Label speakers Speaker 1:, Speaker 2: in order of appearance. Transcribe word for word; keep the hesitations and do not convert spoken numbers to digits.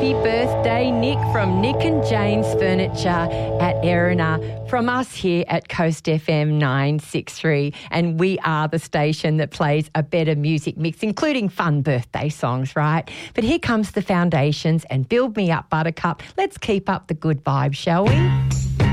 Speaker 1: Happy birthday, Nick, from Nick and Jane's Furniture at Erina, from us here at Coast F M nine sixty-three. And we are the station that plays a better music mix, including fun birthday songs, right? But here comes the Foundations and Build Me Up, Buttercup. Let's keep up the good vibes, shall we?